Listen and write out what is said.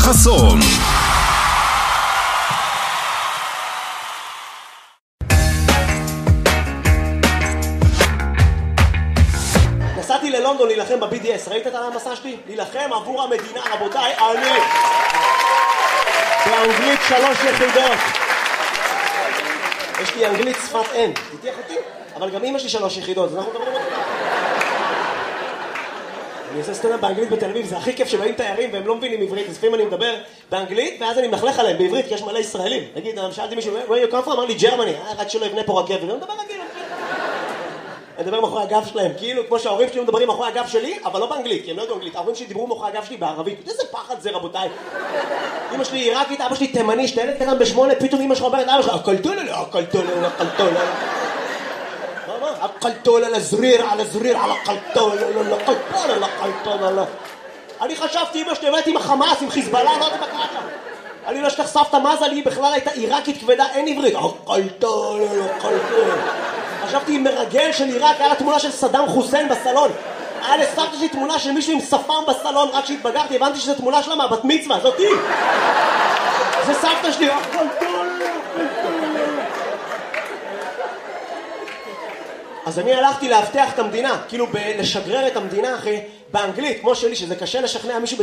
חסון. נסעתי ללונדון להילחם ב-BDS, ראית את המסע שלי? להילחם עבור המדינה, רבותיי, אני באנגלית 3 יחידות. יש לי אנגלית שפת אם, תתייח אותי? אבל גם אמא שלי 3 יחידות, אז אנחנו מדברים אותי. אני עושה סטנדאפ באנגלית בתל אביב, זה הכי כיף שבאים תיירים והם לא מבינים עברית, אז לפעמים אני מדבר באנגלית ואז אני מלכלך עליהם בעברית, כי יש מלא ישראלים. נגיד, שאלתי מישהו, where you come from? אמר לי, גרמני, רק שלא יבנה פה רכבת. אני מדבר רגיל, אני מדבר מאחורי הגב שלהם, כאילו כמו שההורים שלי מדברים מאחורי הגב שלי, אבל לא באנגלית, כי הם לא יודעים אנגלית. ההורים שלי דיברו מאחורי הגב שלי בערבית. איזה פחד זה, רבותיי. אמא שלי עיראקית, אבא שלי תימני, שתלד קטן ב8, פתאום אמא שלך אומרת, אבא שלך, אקלטול על הזריר, על הזריר, על אקלטול, על אקלטול. אני חשבתי, אמא שלי, באמת עם החמאס, עם חיזבאללה, לא יודעת מה קרה שם. אני לא אשכח סבתא מזל, היא בכלל הייתה עיראקית כבדה, אין עברית. אקלטול, אקלטול. חשבתי עם מרגל של עיראק, היה לה תמונה של סדאם חוסיין בסלון. היה לסבתא שלי תמונה של מישהו עם שפם בסלון, רק כשהתבגרתי, הבנתי שזו תמונה שלה מהבת מצווה, זאתי. זה סבתא שלי, אקלטול. אז אני הלכתי להבטח את המדינה, כאילו לשגרר את המדינה, אחי, באנגלית, כמו שלי, שזה קשה לשכנע מישהו